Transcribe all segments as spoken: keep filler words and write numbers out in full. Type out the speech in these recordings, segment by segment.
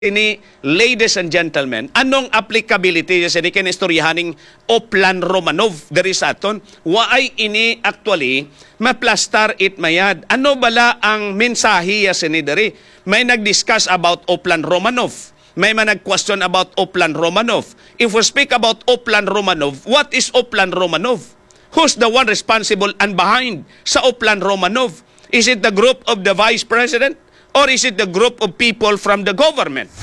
Ini, ladies and gentlemen, anong applicability sa ini kinistoryahaning Oplan Romanov dari sa aton? Waay ini actually maplastar it mayad. Ano bala ang mensahe ya sini dari? May nag-discuss about Oplan Romanov. May man nag-question about Oplan Romanov. If we speak about Oplan Romanov, what is Oplan Romanov? Who's the one responsible and behind sa Oplan Romanov? Is it the group of the Vice President? Or is it the group of people from the government?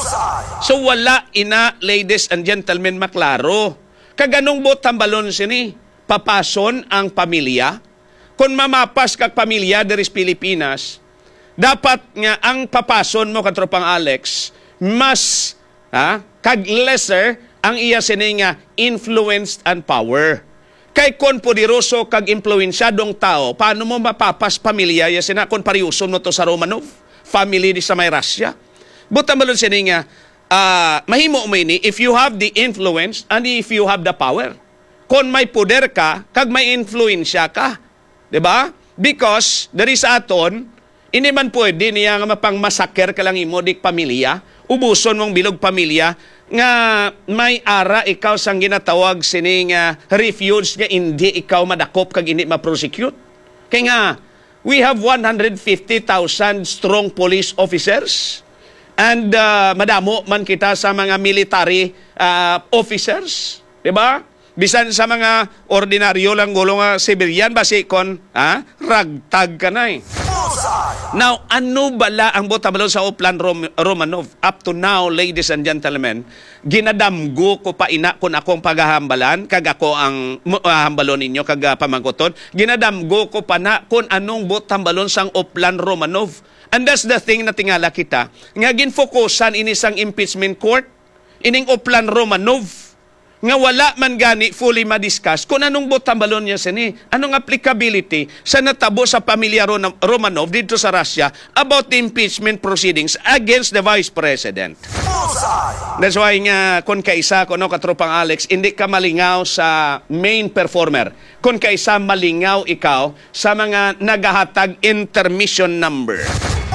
So wala ina, ladies and gentlemen, maklaro. Kaganong bot tambalon sini, papason ang pamilya. Kung mamapas kag pamilya dari Pilipinas, dapat nga ang papason mo katropang Alex, mas ha, kag lesser ang iya sini nga influence and power. Kay kon poderoso kag impluensyadong tao, paano mo mapapas pamilya ya sina kon pariusom no to sa Romanov? Family di sa may Russia. Buta malun sini nga, uh, mahimo mo ini if you have the influence and if you have the power. Kung may poder ka, kag may influensya ka. Diba? Because, dari sa aton, ini man pwede niya nga mapang masaker ka lang imo dik pamilya, ubuson mong bilog pamilya, nga may ara ikaw sang ginatawag sini nga refuge nga hindi ikaw madakop kag hindi ma-prosecute. Kaya nga, we have one hundred fifty thousand strong police officers and uh, madamo man kita sa mga military uh, officers, di ba? Bisan sa mga ordinaryo lang gulong nga civilian basi kon ha, ragtag ka na eh. Now, ano bala ang botabalon sa Oplan Rom Romanov? Up to now, ladies and gentlemen, ginadamgo ko pa ina kung akong paghahambalan, kag ako ang uh, hambalon ninyo, kag uh, pamangkoton, ginadamgo ko pa na kung anong botambalon sang Oplan Romanov. And that's the thing na tingala kita. Nga ginfokusan ini sang impeachment court, ining Oplan Romanov, nga wala man gani fully madiscuss kung anong botambalon niya sini, anong applicability sa natabo sa pamilya Romanov dito sa Russia about the impeachment proceedings against the Vice President. That's why nga, kung kaisa, kung ano katropang Alex, hindi ka malingaw sa main performer. Kung kaisa malingaw ikaw sa mga nagahatag intermission number.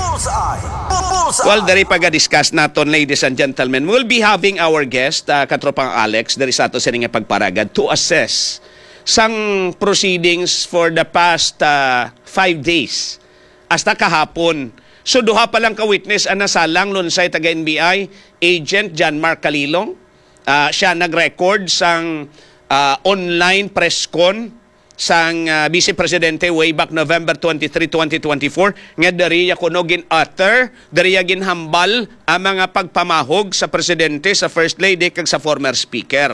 Well, dari pag-discuss naton, ladies and gentlemen, we'll be having our guest, uh, katropang Alex, dari sa ato sa nga pagparagad, to assess sang proceedings for the past uh, five days. Hasta kahapon. So, duha pa lang ka-witness ang nasalang lunsay taga-N B I, Agent John Mark Calilong. Uh, siya nag-record sang uh, online press con sang uh, Vice Presidente way back November twenty-third, twenty twenty-four nga dariya kuno gin-utter, dariya ginhambal ang mga pagpamahog sa Presidente, sa First Lady kag sa former Speaker.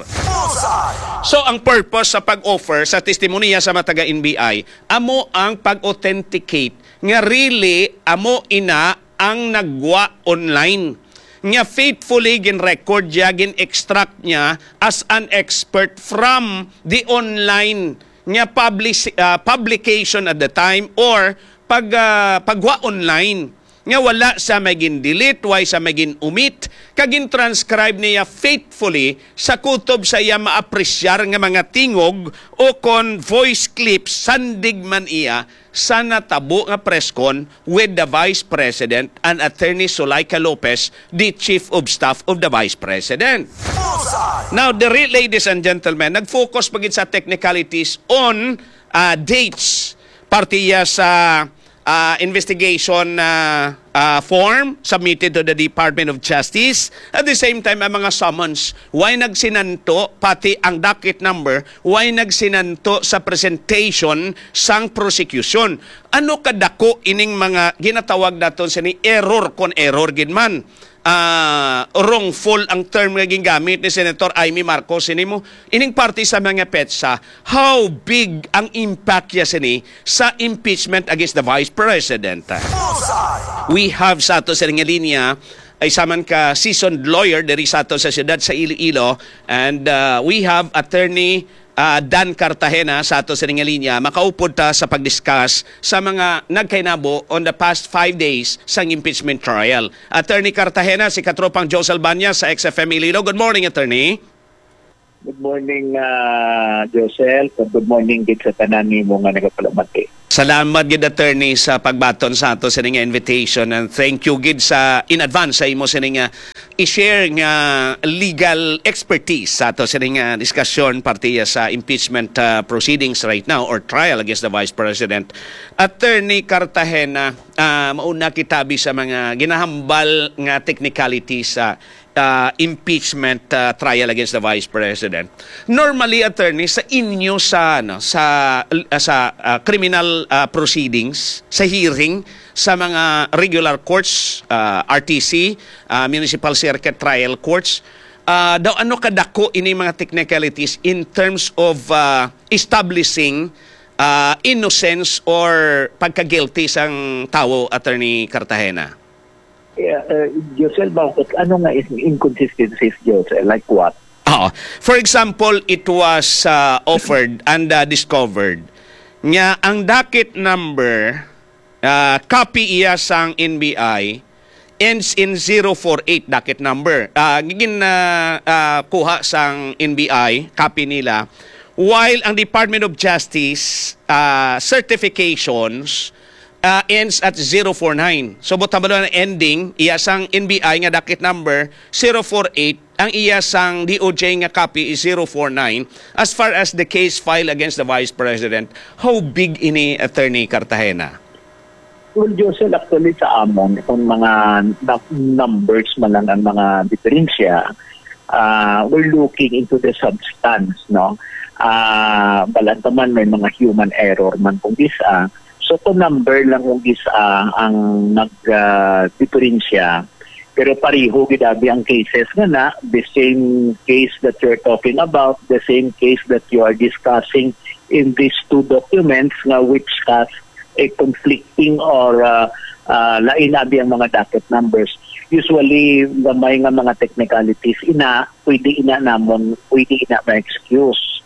So ang purpose sa pag-offer sa testimonya sa mga taga-N B I, amo ang pag-authenticate nga really amo ina ang nagwa online. Nga faithfully gin-record niya, gin-extract niya as an expert from the online nga publish, uh, publication at the time or pag uh, pagwa online nga wala sa magin delete, why sa magin omit, kagin transcribe niya faithfully sa kutob sa iya maapresyar nga mga tingog o kon voice clips sandig man iya sa natabo nga presscon with the Vice President and Attorney Sulaika Lopez, the Chief of Staff of the Vice President. Now, the real ladies and gentlemen, nag-focus pagit sa technicalities on uh, dates partiya sa uh, investigation uh, uh, form submitted to the Department of Justice. At the same time, ang mga summons, why nagsinanto, pati ang docket number, why nagsinanto sa presentation sang prosecution. Ano kadako ining mga ginatawag naton sa ni error kon error ginman. Uh, wrongful ang term nga gingamit ni Senator Amy Marcos sini mo ining party sa mga petsa, how big ang impact ya sini sa impeachment against the Vice President. We have sa ato sa nga linya ay saman ka seasoned lawyer dari sa ato sa siyudad sa Iloilo, and uh, we have Attorney Uh, Dan Cartagena sa ato sa nga linya, makaupod ta sa pag-discuss sa mga nagkainabo on the past five days sang impeachment trial. Attorney Cartagena, si katropang Joe Salbanya sa X F M Iloilo. Good morning, Attorney. Good morning, uh, Josel. Good morning din sa tanan ni mo nga nagapalamati. Salamat gid attorney sa pagbaton sa ato sa nga invitation, and thank you gid sa in advance sa imo sa nga i-share nga legal expertise sa ato sa nga diskusyon partiya sa impeachment uh, proceedings right now or trial against the Vice President. Attorney Cartagena, uh, mauna kitabi sa mga ginahambal nga technicalities sa uh, impeachment uh, trial against the Vice President. Normally, attorney, sa inyo sa ano, sa uh, sa uh, criminal uh, proceedings, sa hearing sa mga regular courts, uh, R T C, uh, Municipal Circuit Trial Courts, uh, daw ano kadako ini mga technicalities in terms of uh, establishing uh, innocence or pagka-guilty sang tao, Attorney Cartagena? Yeah, uh, Josel, bakit ano nga is inconsistencies, Josel? Like what? Oh, for example, it was uh, offered and uh, discovered nga ang docket number, uh, copy iya sang N B I, ends in zero four eight docket number. Uh, gigin na uh, uh, kuha sang N B I, copy nila, while ang Department of Justice uh, certifications Uh, ends at zero four nine. So, butang ending, iyasang N B I nga docket number zero four eight, ang iyasang D O J nga copy is zero four nine. As far as the case filed against the Vice President, how big ini, Attorney Cartagena? Well, Josel, actually sa amon, kung mga numbers man lang ang mga diferensya, uh, we're looking into the substance, no? Uh, balanta man may mga human error man kung isa. So, to number lang kung isa ang nag-diferensya. Uh, Pero pariho gidabi ang cases nga na, the same case that you're talking about, the same case that you are discussing in these two documents nga which has a conflicting or uh, uh, lain abi ang mga docket numbers. Usually, gamay nga mga technicalities, ina, pwede ina namon, pwede ina ma-excuse.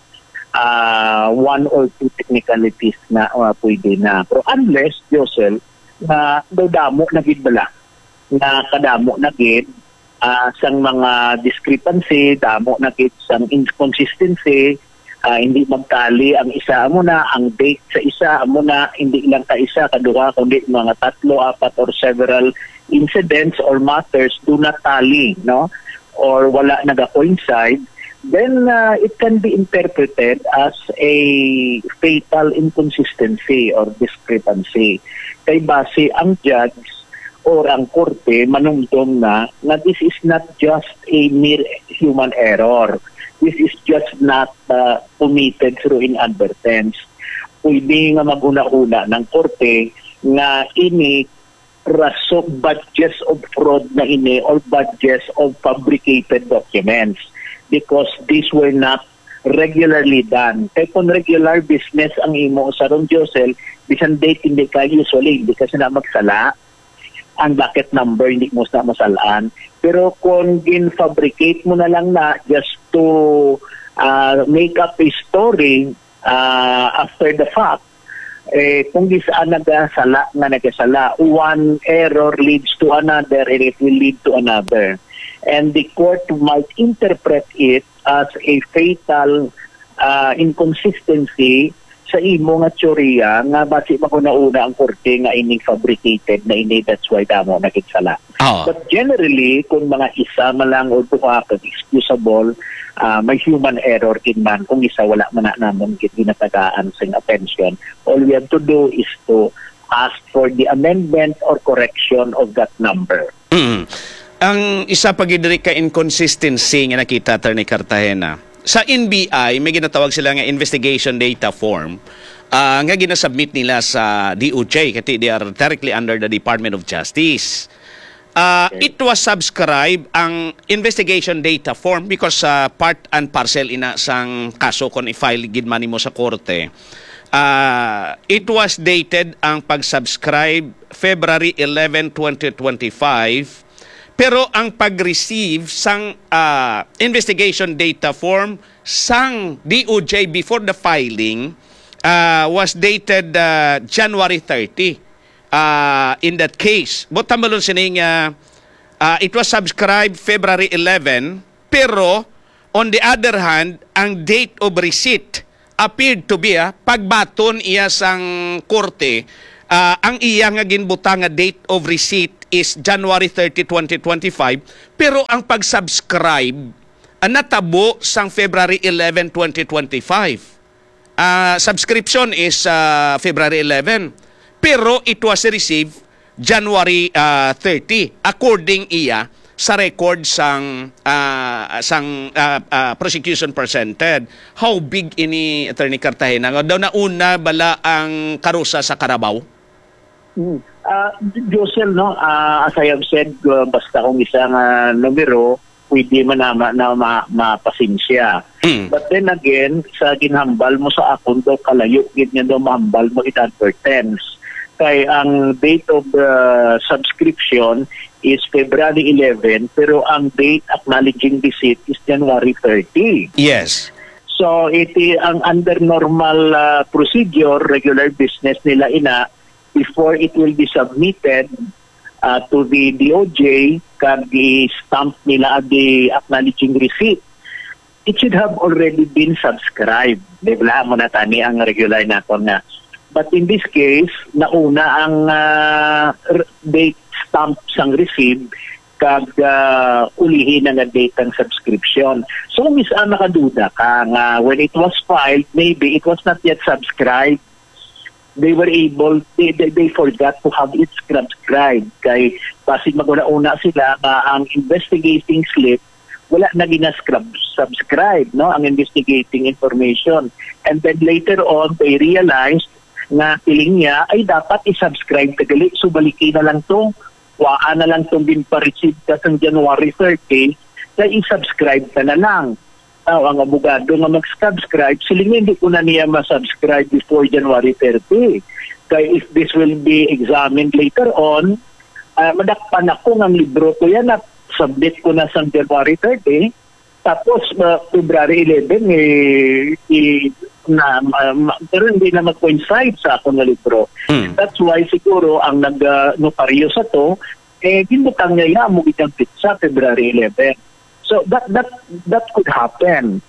Uh, one or two technicalities na uh, pwede na. Pero unless, Josel, na damo na gid bala, na kadamo na gid uh, sang mga discrepancy, damo na gid sang inconsistency, uh, hindi magtali ang isa mo na, ang date sa isa mo na, hindi lang ka isa, kaduha, kundi mga tatlo, apat, or several incidents or matters do not tally, no? Or wala naga-coincide, then uh, it can be interpreted as a fatal inconsistency or discrepancy. Kay base ang judge or ang korte manumdum na na this is not just a mere human error. This is just not uh, committed through inadvertence. Pwede nga maguna-una ng korte nga ini raso badges of fraud na ini or badges of fabricated documents, because these were not regularly done. Kaya kung regular business ang imo sa ron, Josel, bisan date hindi ka usually, hindi kasi na magsala, ang docket number hindi mo na masalaan. Pero kung gin-fabricate mo na lang na just to uh, make up a story uh, after the fact, eh, kung gisaan nagasala nga nagasala, one error leads to another and it will lead to another. And the court might interpret it as a fatal uh, inconsistency sa imo nga teorya nga base mauna-una ang korte nga ining fabricated na ini, that's why damo nakigsala. Oh. But generally, kung mga isa man lang o duha kag excusable, uh, may human error kin man, kung isa wala man na namon kit ginatagaan sing attention, all we have to do is to ask for the amendment or correction of that number. Mm. Ang isa pagidiri ka inconsistency nga nakita, Attorney Cartagena, sa N B I may ginatawag sila nga investigation data form uh, nga ginasubmit nila sa D O J kasi they are directly under the Department of Justice. Uh, okay. It was subscribed ang investigation data form because uh, part and parcel ina sang kaso kung i-file gid man mo sa korte. Uh, it was dated ang pag-subscribe February eleventh, twenty twenty-five. Pero ang pag-receive sang uh, investigation data form sang D O J before the filing uh, was dated uh, January thirtieth. Uh, in that case, botambalon sining uh, uh, it was subscribed February eleventh, pero On the other hand, ang date of receipt appeared to be, ah, pagbaton iya sang korte, ah, ang iya nga ginbutang nga date of receipt is January thirtieth, twenty twenty-five, pero ang pag-subscribe ang natabo sang February eleventh, twenty twenty-five. Uh, subscription is uh, February eleventh, pero it was received January uh, thirtieth, according iya sa record sang uh, sang uh, uh, prosecution presented. How big ini Attorney Cartagena? Daw na una bala ang karusa sa Carabao? Mm. Uh, Josel, no, uh, as I have said, uh, basta kung isang uh, numero, pwede man na, na ma, mapasinsya. Mm. But then again, sa ginhambal mo sa akon daw kalayo, ganyan daw mahambal mo in advertence. Kay ang date of the subscription is February eleventh, pero ang date acknowledging receipt is January thirtieth. Yes. So it is ang under normal uh, procedure, regular business nila ina, before it will be submitted uh, to the D O J, kag i-stamp nila the acknowledging receipt, it should have already been subscribed. Dibla mo na tani ang regular nato na. But in this case, nauna ang uh, date stamp sang receipt kag uh, ulihin na nga date ang subscription. So mis ang nakaduda ka nga when it was filed, maybe it was not yet subscribed. They were able, they, they, they forgot to have it subscribed. Kay basig maguna-una sila nga ang investigating slip wala na gina-subscribe, no, ang investigating information. And then later on, they realized na piling niya ay dapat i-subscribe kagali. So balikin na lang to, waan na lang itong binpa-receive ka sa January thirtieth, na i-subscribe ka na lang. Now, ang abogado nga mag-subscribe, siling hindi ko na niya ma-subscribe before January thirtieth. Kaya if this will be examined later on, uh, madakpan ako ng libro ko yan at submit ko na sa January thirtieth. Tapos, uh, February eleventh, eh, eh, na, uh, pero hindi na mag-coincide sa ako na libro. Hmm. That's why siguro ang nag-notaryo uh, sa to, eh, ginutang niya yan mo itang pizza February eleventh. So that that that could happen.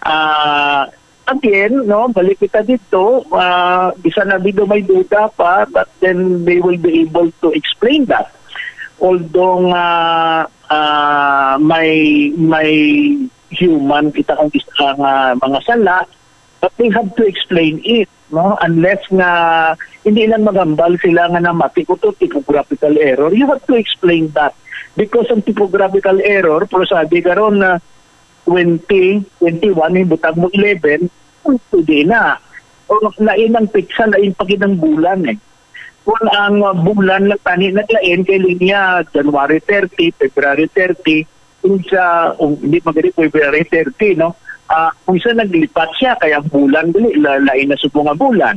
Uh, again, no, balik kita dito, uh, bisa na dito may duda pa, but then they will be able to explain that. Although uh, uh, may may human kita kung isang uh, mga sala, but they have to explain it, no? Unless nga hindi lang magambal sila nga na mati ko to typographical error, you have to explain that. Because ang typographical error, pero sabi karon na twenty, twenty-one, yung butang mo eleven, hindi na. O lain ang pizza, lain pagin ang bulan eh. Kung ang uh, bulan lang tani naglain kay linya January thirtieth, February thirtieth, kung sa, um, hindi magaling February thirtieth, no? Uh, kung isa naglipat siya, kaya ang bulan, dali, lain na subong nga bulan.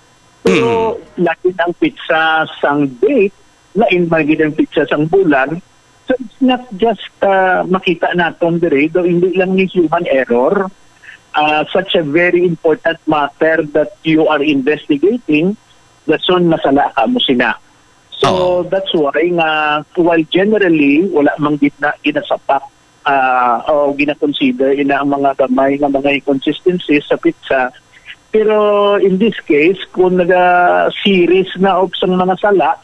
Pero mm. lain ang pizza sang date, lain magiging ang pizza sang bulan. So it's not just uh, makita natin dire, though hindi lang ni human error, uh, such a very important matter that you are investigating, that's on masala ka mo sina. So oh. that's why nga, while generally, wala mang gina, ginasapak uh, o gina-consider ina ang mga gamay nga mga inconsistencies sa pizza, pero in this case, kung naga-series na of sang mga sala,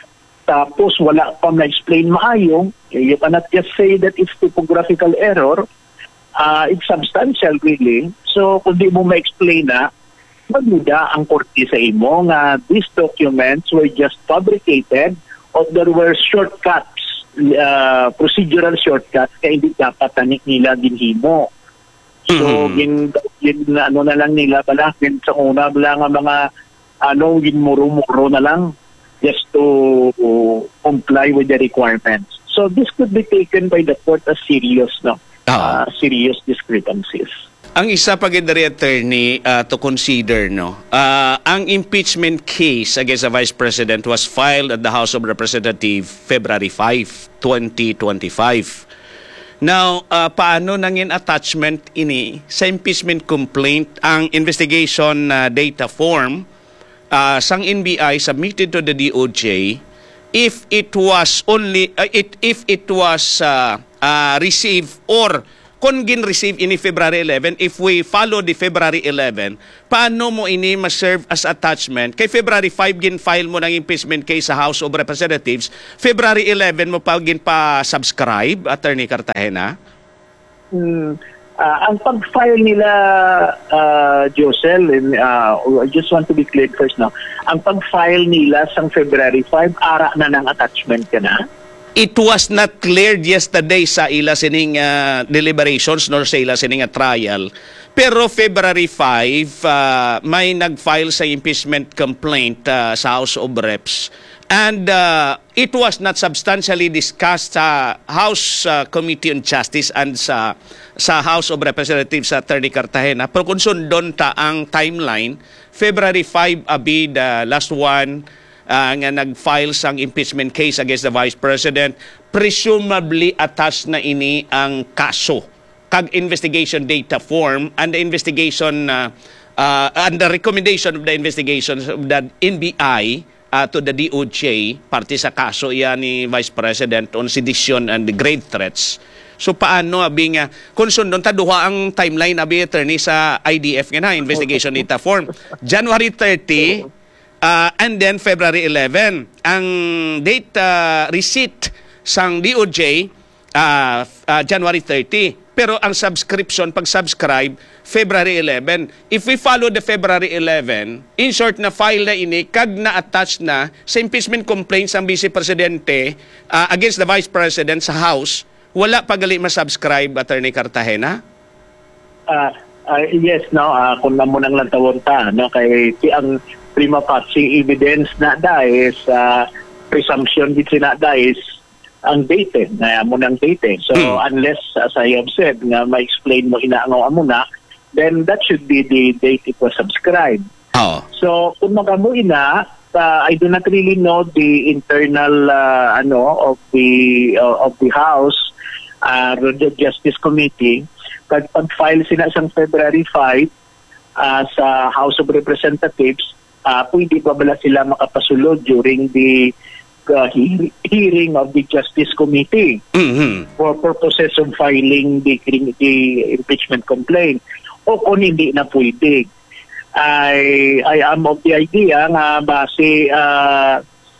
tapos wala pa na-explain maayong, you cannot just say that it's typographical error, uh, it's substantial really. So kung di mo ma-explain na, magmuda ang korte sa imo nga these documents were just fabricated or there were shortcuts, uh, procedural shortcuts, kaya hindi dapat tanik nila ginhimo. So gin, gin, ano na lang nila pala, gin, sa una bala nga mga ano, ginmuro-muro na lang just to uh, comply with the requirements. So this could be taken by the court as serious, no? Uh, serious discrepancies. Ang isa pa gid diri, attorney, uh, to consider, no, uh, ang impeachment case against the Vice President was filed at the House of Representatives February fifth, twenty twenty-five. Now, uh, paano nangin attachment ini sa impeachment complaint ang investigation uh, data form uh, sang N B I submitted to the D O J if it was only uh, it if it was uh, uh, received or kung gin-receive ini February eleven, if we follow the February eleven, paano mo ini ma-serve as attachment? Kay February five, gin-file mo ng impeachment case sa House of Representatives. February eleven mo pa gin-pa-subscribe, Attorney Cartagena? Hmm. Uh, ang pag-file nila, uh, Josel, and, uh, I just want to be clear first now, ang pag-file nila sa February five, ara na ng attachment ka na? It was not cleared yesterday sa ila sining uh, deliberations nor sa ila sining uh, trial. Pero February five, uh, may nag-file sa impeachment complaint uh, sa House of Reps. And uh, it was not substantially discussed sa House uh, Committee on Justice and sa sa House of Representatives sa Attorney Cartagena. Pero kung sundon ta ang timeline, February five abi the last one uh, nga nag-file sang impeachment case against the Vice President, presumably attached na ini ang kaso kag investigation data form and the investigation uh, uh, and the recommendation of the investigation of the N B I uh, to the D O J parte sa kaso iya ni Vice President on sedition and the grave threats. So paano abi nga kung sundon ta duha ang timeline abi attorney sa I D F nga na investigation data form January thirty uh, and then February eleven ang date uh, receipt sang D O J uh, uh, January thirty. Pero ang subscription, pag-subscribe, February eleven. If we follow the February eleven, in short na file na ini, kag na-attach na sa impeachment complaints ng Vice Presidente uh, against the Vice President sa House, wala pagali ma-subscribe, Attorney Cartagena? Uh, uh, yes, no, uh, kung na mo nang lantawon ta, no, kay ang prima facie evidence na da is uh, presumption gid sina da is ang date eh, na mo ng date eh. So hmm. unless, as I have said, nga ma-explain mo inaangaw mo na, then that should be the date it was subscribed. Oh. So kung magamo ina, uh, I do not really know the internal uh, ano of the uh, of the House uh, the Justice Committee. Pag pag-file sila sa February five uh, sa House of Representatives, uh, pwede pa bala sila makapasulod during the Uh, he hearing of the Justice Committee mm-hmm. for purposes of filing the, the impeachment complaint. O kung hindi na pwede. I, I am of the idea nga base uh,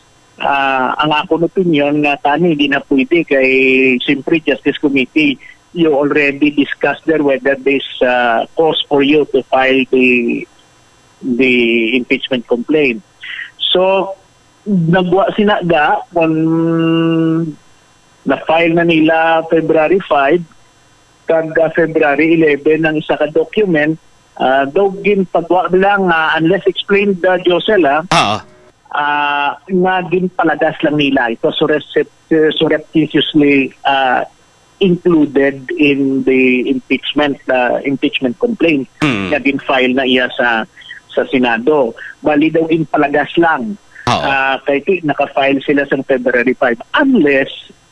uh, ang akong opinion nga tani hindi na pwede kay simpre Justice Committee you already discussed there whether this uh, cause for you to file the the impeachment complaint. So nagwa sinaga kung na-file na nila February five kag February eleven ng isa ka document uh, daw ginpagwa lang uh, unless explained uh, Josel uh, uh. uh, nga ginpalagas lang nila ito surreptitiously uh, included in the impeachment uh, impeachment complaint mm. nga ginfile na iya sa sa Senado bali daw ginpalagas lang. Uh, kaya naka-file sila sa February five unless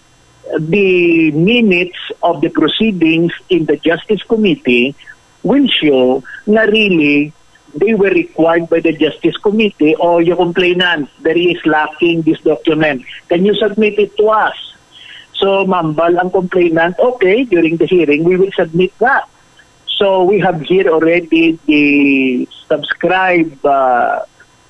the minutes of the proceedings in the Justice Committee will show na really they were required by the Justice Committee or your complainant there is lacking this document. Can you submit it to us? So mambal ang complainant, okay, during the hearing we will submit that. So we have here already the subscribed uh,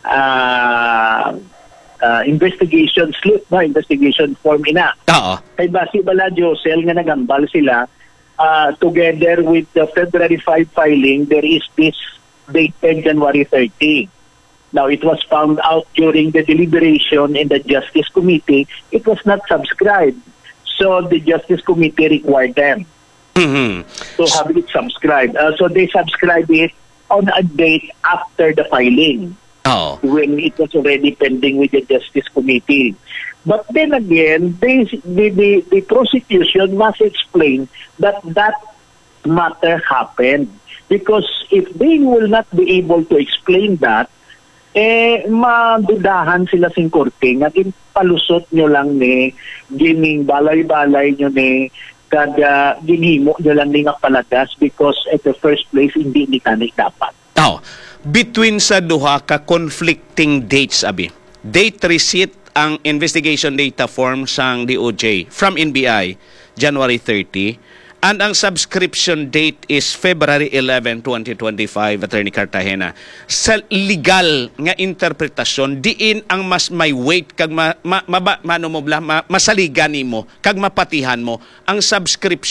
Uh, uh, investigation slip na investigation form ina. Oo. Kay basi bala Josel nga nagambal sila uh, together with the February five filing there is this dated January thirty. Now it was found out during the deliberation in the Justice Committee it was not subscribed. So the Justice Committee required them mm-hmm. to have it subscribed. Uh, so they subscribed it on a date after the filing. Oh. When it was already pending with the Justice Committee. But then again, they, the, the, the prosecution must explain that that matter happened. Because if they will not be able to explain that, eh, madudahan sila sing korte nga palusot nyo lang ni gining balay-balay nyo ni kada ginhimo nyo lang ni nga palagas because at the first place, hindi ni kanik dapat. Oh. Between sa duha ka conflicting dates abi. Date receipt ang investigation data form sang D O J from N B I January thirty and ang subscription date is February eleventh, twenty twenty-five, Attorney Cartagena. Sa legal nga interpretasyon, diin ang mas may weight kag ma, ma, ma, ma, ano mo bla, ma, masaligan mo kag mapatihan mo ang subscription